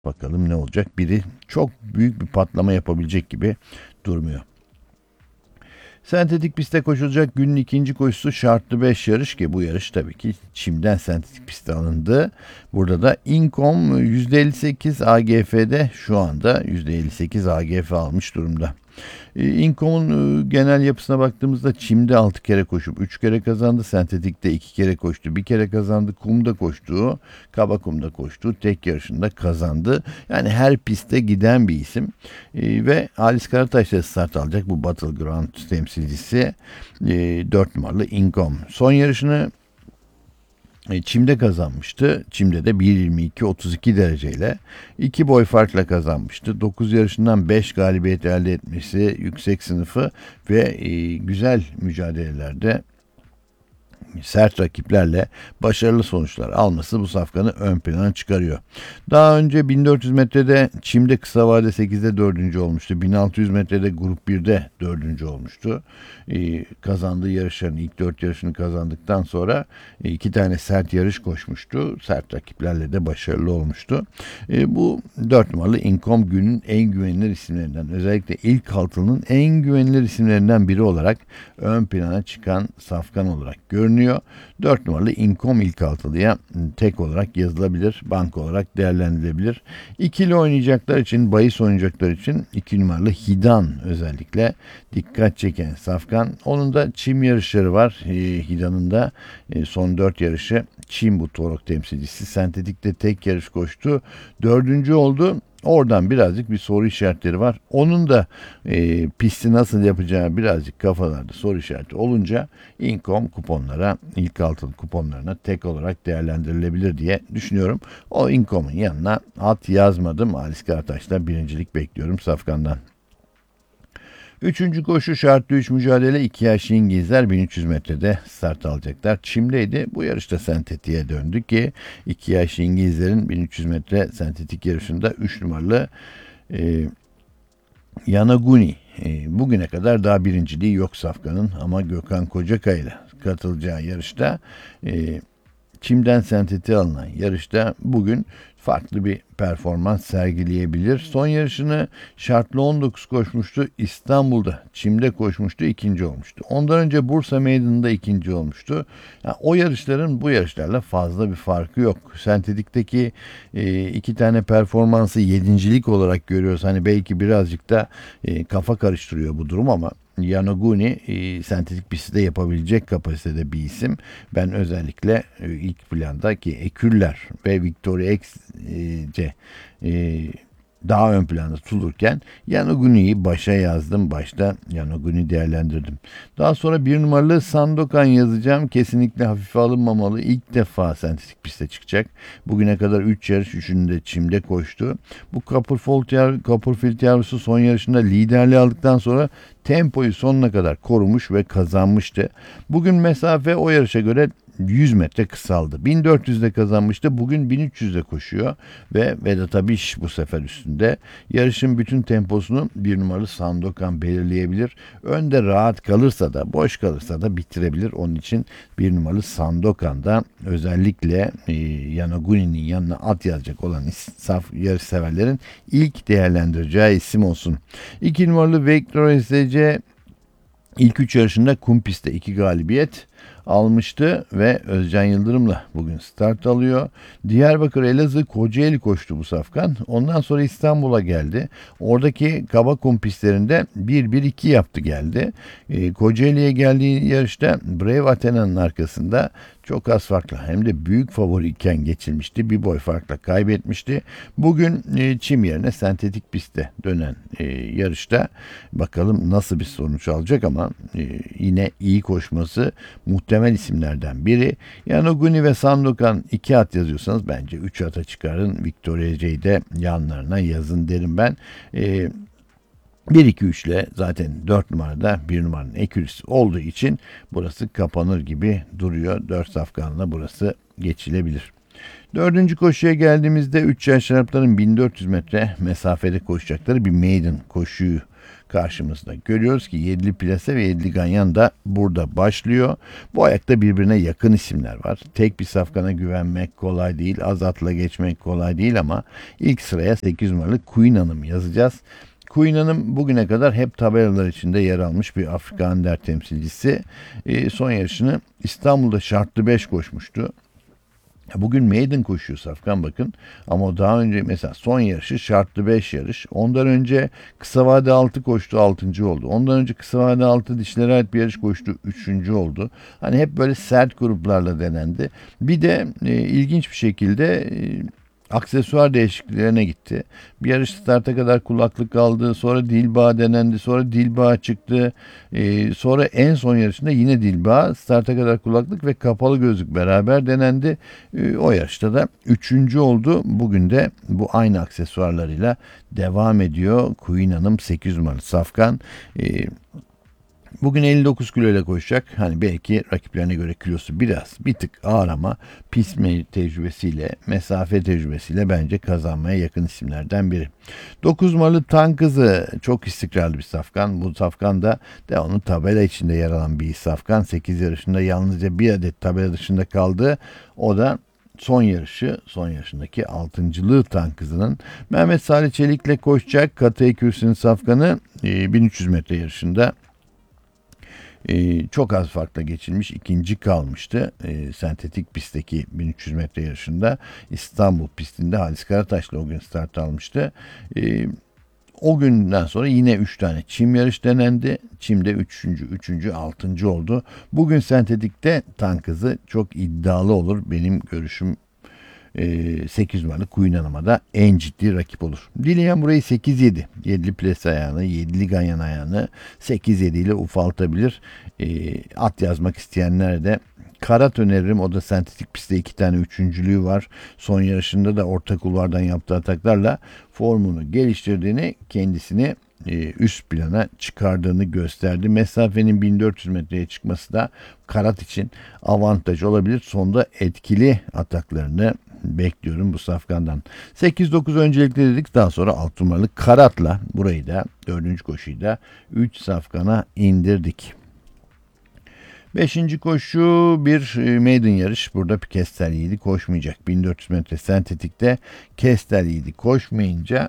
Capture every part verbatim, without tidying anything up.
Bakalım ne olacak? Biri çok büyük bir patlama yapabilecek gibi durmuyor. Sentetik pistte koşulacak günün ikinci koşusu şartlı beş yarış ki bu yarış tabii ki çimden sentetik piste alındı. Burada da Incom yüzde elli sekiz A G F'de şu anda yüzde elli sekiz A G F almış durumda. Incom'un genel yapısına baktığımızda çimde altı kere koşup üç kere kazandı. Sentetikte iki kere koştu, bir kere kazandı. Kumda koştuğu, kaba kumda koştuğu tek yarışında kazandı. Yani her pistte giden bir isim. E, ve Halis Karataş'la start alacak bu Battleground temsilcisi e, dört numaralı Incom. Son yarışını Çim'de kazanmıştı. Çim'de de bir yirmi iki otuz iki dereceyle iki boy farkla kazanmıştı. dokuz yarışından beş galibiyet elde etmesi yüksek sınıfı ve e, güzel mücadelelerde sert rakiplerle başarılı sonuçlar alması bu safkanı ön plana çıkarıyor. Daha önce bin dört yüz metrede Çim'de kısa vade sekizde dördüncü olmuştu. bin altı yüz metrede grup birde dördüncü olmuştu. Ee, kazandığı yarışların ilk dört yarışını kazandıktan sonra e, iki tane sert yarış koşmuştu. Sert rakiplerle de başarılı olmuştu. E, bu dört numaralı Incom günün en güvenilir isimlerinden. Özellikle ilk altının en güvenilir isimlerinden biri olarak ön plana çıkan safkan olarak görünüyor. dört numaralı Incom ilk altılıya tek olarak yazılabilir, bank olarak değerlendirilebilir. İkili oynayacaklar için, bahis oynayacaklar için iki numaralı Hidan özellikle dikkat çeken safkan. Onun da çim yarışları var. E, Hidan'ın da e, son dört yarışı çim bu torok temsilcisi. Sentetikte tek yarış koştu. Dördüncü oldu. Oradan birazcık bir soru işaretleri var. Onun da e, pisti nasıl yapacağı birazcık kafalarda soru işareti olunca Incom kuponlara, ilk altın kuponlarına tek olarak değerlendirilebilir diye düşünüyorum. O Incom'un yanına at yazmadım. Halis Karataş'ta birincilik bekliyorum safkandan. Üçüncü koşu şartlı üç mücadele iki yaşlı İngilizler bin üç yüz metrede start alacaklar. Çim'deydi. Bu yarışta sentetiğe döndü ki iki yaşlı İngilizlerin bin üç yüz metre sentetik yarışında üç numaralı e, Yanaguni. E, bugüne kadar daha birinciliği yok safkanın ama Gökhan Kocakay ile katılacağı yarışta e, Çim'den sentetiğe alınan yarışta bugün farklı bir performans sergileyebilir. Son yarışını şartlı on dokuz koşmuştu. İstanbul'da Çim'de koşmuştu. İkinci olmuştu. Ondan önce Bursa Meydanı'nda ikinci olmuştu. Yani o yarışların bu yarışlarla fazla bir farkı yok. Sentetikteki e, iki tane performansı yedincilik olarak görüyoruz. Hani belki birazcık da e, kafa karıştırıyor bu durum ama Yanaguni e, sentetik pistte yapabilecek kapasitede bir isim. Ben özellikle e, ilk plandaki Eküller ve Victoria X e, e, daha ön planda tutulurken Yanaguni'yi başa yazdım. Başta Yanaguni değerlendirdim. Daha sonra bir numaralı Sandokan yazacağım. Kesinlikle hafife alınmamalı. İlk defa sentetik piste çıkacak. Bugüne kadar üç yarış üçünü de çimde koştu. Bu Copperfield, yar, Copperfield yavrusu son yarışında liderliği aldıktan sonra tempoyu sonuna kadar korumuş ve kazanmıştı. Bugün mesafe o yarışa göre yüz metre kısaldı. bin dört yüzde kazanmıştı. Bugün bin üç yüzde koşuyor ve Vedat Abiş bu sefer üstünde. Yarışın bütün temposunu bir numaralı Sandokan belirleyebilir. Önde rahat kalırsa da, boş kalırsa da bitirebilir. Onun için bir numaralı Sandokan'da özellikle e, Yanaguni'nin yanına at yazacak olan saf yarış severlerin ilk değerlendireceği isim olsun. iki numaralı Victor S C ilk üç yarışında kum pistte iki galibiyet almıştı ve Özcan Yıldırım'la bugün start alıyor. Diyarbakır, Elazığ, Kocaeli koştu bu safkan. Ondan sonra İstanbul'a geldi. Oradaki kaba kum pistlerinde bir bir iki yaptı geldi. E, Kocaeli'ye geldiği yarışta Brave Athena'nın arkasında çok az farkla hem de büyük favoriyken geçilmişti. Bir boy farkla kaybetmişti. Bugün e, çim yerine sentetik pistte dönen e, yarışta bakalım nasıl bir sonuç alacak ama e, yine iyi koşması muhtemel isimlerden biri. Yanaguni ve Sandokan iki at yazıyorsanız bence üç ata çıkarın. Victoria J'yi de yanlarına yazın derim ben. E, bir iki üç ile zaten dört numarada bir numaranın ekürisi olduğu için burası kapanır gibi duruyor. dört safkanla burası geçilebilir. Dördüncü koşuya geldiğimizde üç yaş şarapların bin dört yüz metre mesafede koşacakları bir maiden koşuyu karşımızda. Görüyoruz ki yedili plase ve yedili ganyan da burada başlıyor. Bu ayakta birbirine yakın isimler var. Tek bir safkana güvenmek kolay değil. Az atla geçmek kolay değil ama ilk sıraya sekiz numaralı Queen Hanım yazacağız. Queen Hanım bugüne kadar hep tabelalar içinde yer almış bir Afrika Under temsilcisi. E, son yarışını İstanbul'da şartlı beş koşmuştu. Bugün maiden koşuyor Safkan, bakın. Ama daha önce mesela son yarışı şartlı beş yarış. Ondan önce kısa vade altı koştu, altıncı oldu. Ondan önce kısa vade altı dişlere ait bir yarış koştu, üçüncü oldu. Hani hep böyle sert gruplarla denendi. Bir de e, ilginç bir şekilde e, aksesuar değişikliklerine gitti. Bir yarış starta kadar kulaklık aldı. Sonra dilbağ denendi. Sonra dilbağ çıktı. Ee, sonra en son yarışında yine dilbağ, starta kadar kulaklık ve kapalı gözlük beraber denendi. Ee, o yarışta da üçüncü oldu. Bugün de bu aynı aksesuarlarıyla devam ediyor. Queen Hanım sekiz numaralı Safkan. Ee, Bugün elli dokuz kilo ile koşacak. Hani belki rakiplerine göre kilosu biraz bir tık ağır ama pisme tecrübesiyle, mesafe tecrübesiyle bence kazanmaya yakın isimlerden biri. dokuz numaralı Tan Kızı çok istikrarlı bir safkan. Bu safkan da devamlı tabela içinde yer alan bir safkan. sekiz yarışında yalnızca bir adet tabela dışında kaldı. O da son yarışı, son yarışındaki altıncılığı Tan Kızı'nın. Mehmet Salih Çelik'le koşacak. Katı Kürsü'nün safkanı bin üç yüz metre yarışında Ee, çok az farkla geçilmiş, ikinci kalmıştı. Ee, sentetik pistteki bin üç yüz metre yarışında İstanbul pistinde Halis Karataş'la o gün start almıştı. Ee, o günden sonra yine üç tane çim yarış denendi. Çim'de üçüncü, üçüncü, altıncı oldu. Bugün sentetikte Tan Kızı çok iddialı olur. Benim görüşüm sekiz numaralı Queen Hanım'a da en ciddi rakip olur. Dileyen burayı sekiz yedi. yedili ples ayağını, yedili ganyan ayağını sekiz yedi ile ufaltabilir. E, at yazmak isteyenler de Karat öneririm. O da sentetik pistte iki tane üçüncülüğü var. Son yarışında da orta kulvardan yaptığı ataklarla formunu geliştirdiğini, kendisini e, üst plana çıkardığını gösterdi. Mesafenin bin dört yüz metreye çıkması da Karat için avantaj olabilir. Sonda etkili ataklarını bekliyorum bu safkandan. sekiz dokuz öncelikle dedik. Daha sonra altı numaralı Karat'la burayı da dördüncü koşuyu da üç safkana indirdik. Beşinci koşu bir maiden yarış. Burada Kestel Yiğidi koşmayacak. bin dört yüz metre sentetikte Kestel Yiğidi koşmayınca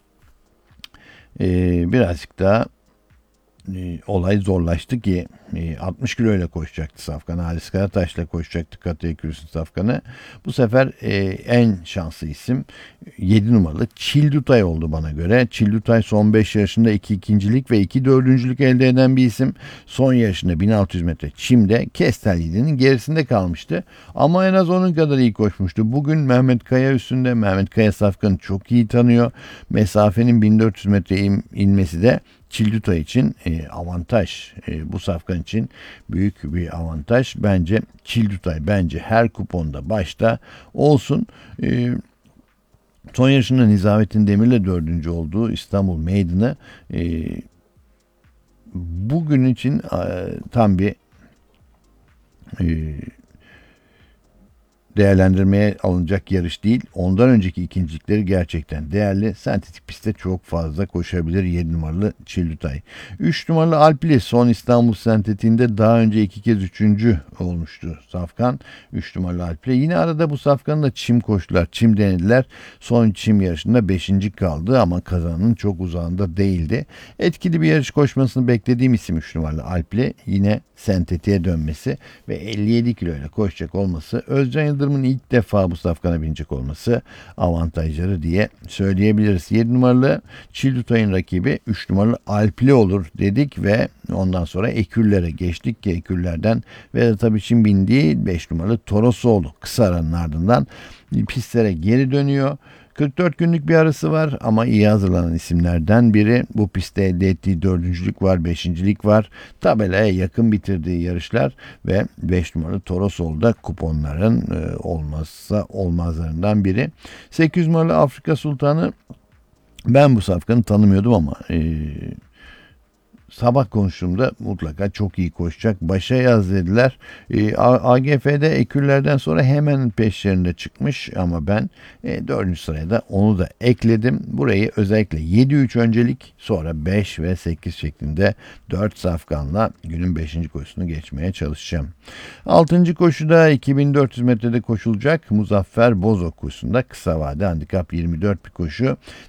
e, birazcık daha e, olay zorlaştı ki e, altmış kilo ile koşacaktı safkanı. Halis Karataş'la koşacaktı Katıya Kürsün safkanı. Bu sefer e, en şanslı isim yedi numaralı Çildutay oldu bana göre. Çildutay son beş yarışında iki ikincilik ve iki dördüncülük elde eden bir isim. Son yarışında bin altı yüz metre çimde Kestel Yiğidi'nin gerisinde kalmıştı. Ama en az onun kadar iyi koşmuştu. Bugün Mehmet Kaya üstünde. Mehmet Kaya safkanı çok iyi tanıyor. Mesafenin bin dört yüz metre in, inmesi de Çildutay için e, avantaj. E, bu safkan için büyük bir avantaj. Bence Çildutay bence her kuponda başta olsun. E, son yarışında Nizamettin Demir'le dördüncü olduğu İstanbul Maiden'ı e, bugün için e, tam bir e, değerlendirmeye alınacak yarış değil. Ondan önceki ikincilikleri gerçekten değerli. Sentetik pistte çok fazla koşabilir yedi numaralı Çildutay. üç numaralı Alpli son İstanbul sentetiğinde daha önce iki kez üçüncü olmuştu safkan. üç numaralı Alpli. Yine arada bu safkanın da çim koştular. Çim denediler. Son çim yarışında beşinci kaldı ama kazananın çok uzağında değildi. Etkili bir yarış koşmasını beklediğim isim üç numaralı Alpli. Yine sentetiğe dönmesi ve elli yedi kilo ile koşacak olması, Özcan Yıldırım'ın ilk defa bu safkana binecek olması avantajları diye söyleyebiliriz. yedi numaralı Çildutay'ın rakibi üç numaralı Alpli olur dedik ve ondan sonra ekürlere geçtik ki ekürlerden Vedat Abiç'in bindiği beş numaralı Torosoğlu kısa aranın ardından pistlere geri dönüyor. kırk dört günlük bir arası var ama iyi hazırlanan isimlerden biri. Bu pistte elde ettiği dördüncülük var, beşincilik var. Tabelaya yakın bitirdiği yarışlar ve beş numaralı Torosol'da kuponların e, olmazsa olmazlarından biri. sekiz numaralı Afrika Sultanı, ben bu safkanı tanımıyordum ama e, sabah konuştuğumda mutlaka çok iyi koşacak. Başa yaz dediler. E, A- AGF'de ekürlerden sonra hemen peşlerinde çıkmış ama ben e, dördüncü sıraya da onu da ekledim. Burayı özellikle yedi üç öncelik, sonra beş ve sekiz şeklinde dört safkanla günün beşinci koşusunu geçmeye çalışacağım. altıncı koşuda iki bin dört yüz metrede koşulacak Muzaffer Bozok koşusunda kısa vade handikap yirmi dört bir koşu.